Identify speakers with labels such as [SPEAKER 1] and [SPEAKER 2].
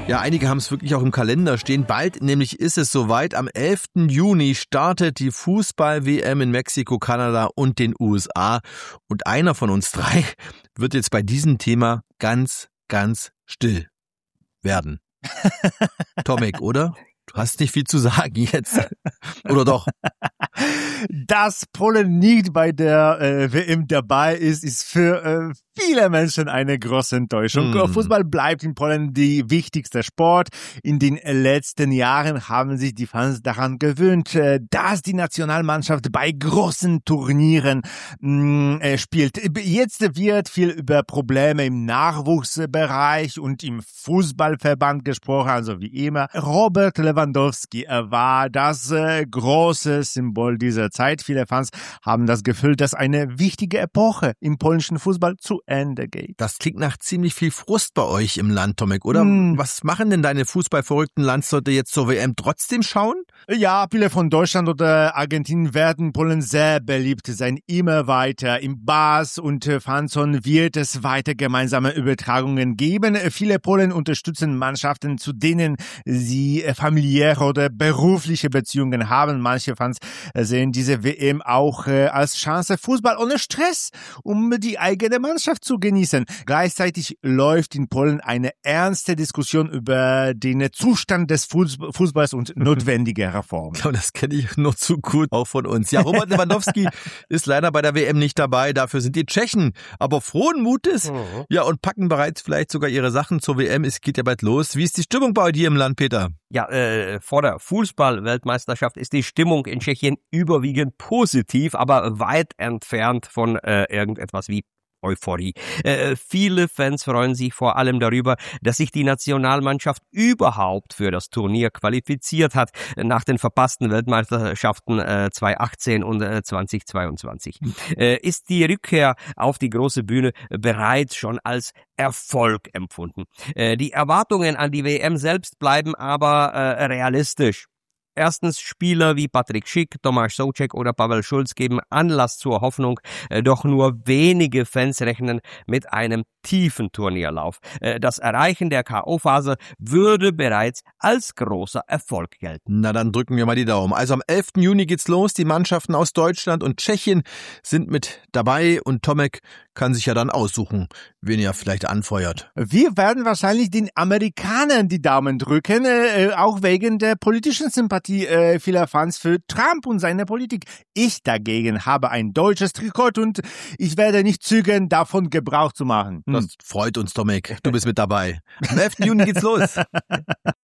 [SPEAKER 1] Ja, einige haben es wirklich auch im Kalender stehen. Bald nämlich ist es soweit. Am 11. Juni startet die Fußball-WM in Mexiko, Kanada und den USA. Und einer von uns drei wird jetzt bei diesem Thema ganz, ganz still werden. Tomek, oder? Du hast nicht viel zu sagen jetzt. Oder doch?
[SPEAKER 2] Dass Polen nicht bei der WM dabei ist für viele Menschen eine große Enttäuschung. Fußball bleibt in Polen die wichtigste Sport. In den letzten Jahren haben sich die Fans daran gewöhnt, dass die Nationalmannschaft bei großen Turnieren spielt. Jetzt wird viel über Probleme im Nachwuchsbereich und im Fußballverband gesprochen, also wie immer. Robert Lewandowski war das große Symbol dieser Zeit. Viele Fans haben das Gefühl, dass eine wichtige Epoche im polnischen Fußball zu Ende geht.
[SPEAKER 1] Das klingt nach ziemlich viel Frust bei euch im Land, Tomek, oder? Was machen denn deine fußballverrückten Landsleute jetzt zur WM trotzdem schauen?
[SPEAKER 2] Ja, viele von Deutschland oder Argentinien werden Polen sehr beliebt sein. Immer weiter im Bars und Fanzone wird es weiter gemeinsame Übertragungen geben. Viele Polen unterstützen Mannschaften, zu denen sie familiäre oder berufliche Beziehungen haben. Manche Fans sehen diese WM auch als Chance, Fußball ohne Stress, um die eigene Mannschaft zu genießen. Gleichzeitig läuft in Polen eine ernste Diskussion über den Zustand des Fußballs und notwendige Reformen.
[SPEAKER 1] Ja, das kenne ich nur zu gut, auch von uns. Ja, Robert Lewandowski ist leider bei der WM nicht dabei. Dafür sind die Tschechen aber frohen Mutes. Ja, und packen bereits vielleicht sogar ihre Sachen zur WM. Es geht ja bald los. Wie ist die Stimmung bei dir im Land, Peter?
[SPEAKER 3] Ja, vor der Fußball-Weltmeisterschaft ist die Stimmung in Tschechien überwiegend positiv, aber weit entfernt von irgendetwas wie Euphorie. Viele Fans freuen sich vor allem darüber, dass sich die Nationalmannschaft überhaupt für das Turnier qualifiziert hat, nach den verpassten Weltmeisterschaften 2018 und 2022. Ist die Rückkehr auf die große Bühne bereits schon als Erfolg empfunden. Die Erwartungen an die WM selbst bleiben aber realistisch. Erstens, Spieler wie Patrik Schick, Tomáš Souček oder Pavel Schulz geben Anlass zur Hoffnung, doch nur wenige Fans rechnen mit einem tiefen Turnierlauf. Das Erreichen der K.O.-Phase würde bereits als großer Erfolg gelten.
[SPEAKER 1] Na, dann drücken wir mal die Daumen. Also am 11. Juni geht's los. Die Mannschaften aus Deutschland und Tschechien sind mit dabei und Tomek kann sich ja dann aussuchen, wen er vielleicht anfeuert.
[SPEAKER 2] Wir werden wahrscheinlich den Amerikanern die Daumen drücken, auch wegen der politischen Sympathie vieler Fans für Trump und seine Politik. Ich dagegen habe ein deutsches Trikot und ich werde nicht zögern, davon Gebrauch zu machen.
[SPEAKER 1] Das freut uns, Tomek. Du bist mit dabei. Am 11. Juni geht's los.